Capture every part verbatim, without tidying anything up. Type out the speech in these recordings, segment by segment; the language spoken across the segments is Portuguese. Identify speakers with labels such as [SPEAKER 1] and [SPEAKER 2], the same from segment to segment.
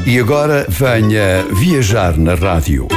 [SPEAKER 1] E agora venha viajar na rádio.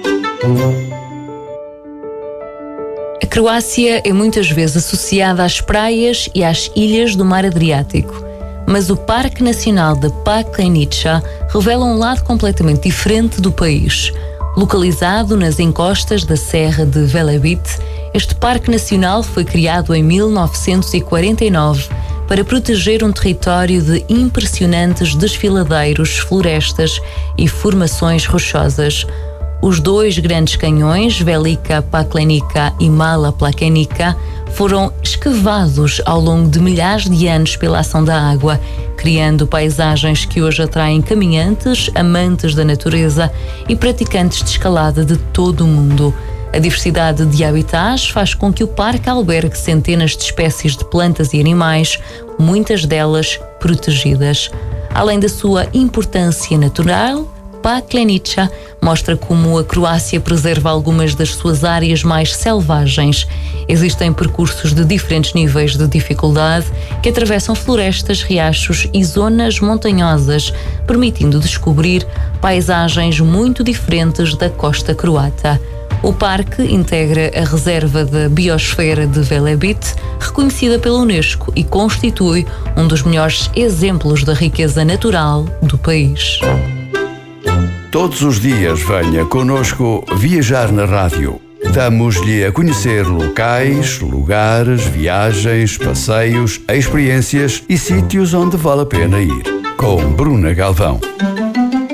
[SPEAKER 2] A Croácia é muitas vezes associada às praias e às ilhas do mar Adriático, mas o Parque Nacional de Paklenica revela um lado completamente diferente do país. Localizado nas encostas da Serra de Velebit, este Parque Nacional foi criado em mil novecentos e quarenta e nove para proteger um território de impressionantes desfiladeiros, florestas e formações rochosas. Os dois grandes canhões, Velika Paklenica e Mala Plakenica, foram escavados ao longo de milhares de anos pela ação da água, criando paisagens que hoje atraem caminhantes, amantes da natureza e praticantes de escalada de todo o mundo. A diversidade de habitats faz com que o parque albergue centenas de espécies de plantas e animais, muitas delas protegidas. Além da sua importância natural, Paklenica mostra como a Croácia preserva algumas das suas áreas mais selvagens. Existem percursos de diferentes níveis de dificuldade que atravessam florestas, riachos e zonas montanhosas, permitindo descobrir paisagens muito diferentes da costa croata. O parque integra a reserva da biosfera de Velebit, reconhecida pela Unesco, e constitui um dos melhores exemplos da riqueza natural do país.
[SPEAKER 1] Todos os dias venha connosco viajar na rádio. Damos-lhe a conhecer locais, lugares, viagens, passeios, experiências e sítios onde vale a pena ir. Com Bruna Galvão.